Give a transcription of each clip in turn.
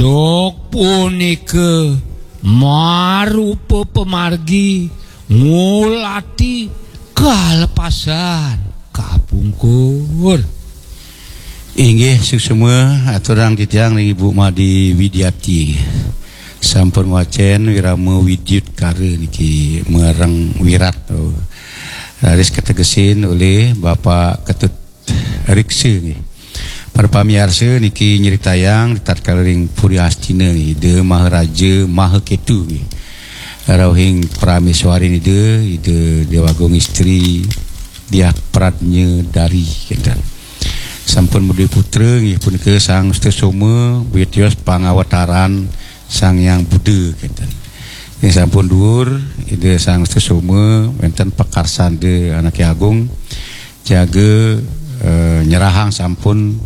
Dok punike marupa pemargi ngulati kalepasan kapungkur. Inggih semua aturang titiang Ibu Madi Widiati sampun wacen wirama widyut kare niki mereng wirat harus ketegesin oleh Bapak Ketut Rikse nih. Para pamirsa niki nyeritayang tatkala ring Puri Hastina ni de Maharaja Mahaketu ni rawing prameswari ni de Dewagung istri dia pradnya dari kita sampun Budi Putra nggih punika sang Sesoma witios pangawataran Sang Yang Buddha kita ini sampun dhuwur ide sang Sesoma wonten pekarsan de anak agung jaga nyerahang sampun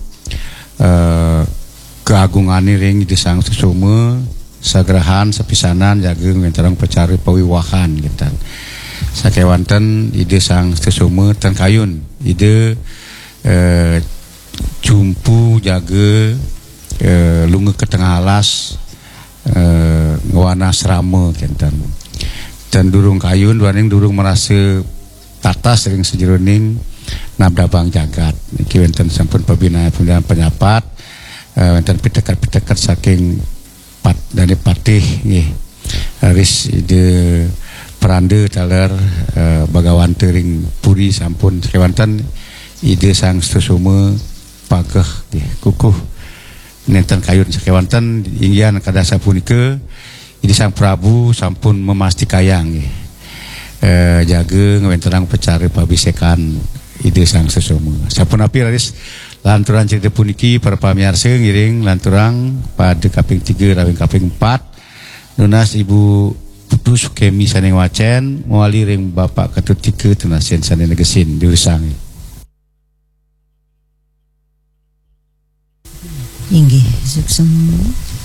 keagungan ring di sang Sesoma sagrahan sepisanan jaga ngenterang pecari pawiwahan gitu sakewanten ide sang Sesoma ten kayun ide jumpu jaga lunga ke tengah alas ngewana serama gitu dan durung kayun duaning durung merasa tatas ring sejeroning nabdabang jagat niki wonten sampun pembinaan penyapat wonten pitekat-pitekat saking dari patih nggih haris ide perande taler bagawan tering puri sampun kewanten ide sang Sesoma pageh nggih kukuh nenten kayun sakewanten inggian kadasa punika ide sang Prabu sampun memastikayang nggih jaga ngwentenang pecari pabisekan ide sang Sesoma sampun api raris lanturan cerita puniki para pamirsa ngiring lanturang pada kaping 3 rawing kaping 4 nunas Ibu Putu Sukemi saning wacen muali ring Bapak Ketut Tike tunasen saning negesin diursang inggih suksem